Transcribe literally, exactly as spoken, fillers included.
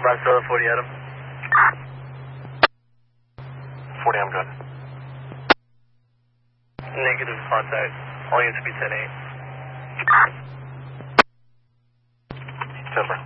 Bronzilla forty Adam. forty, I'm good. Negative contact. All units be ten eight. Timber.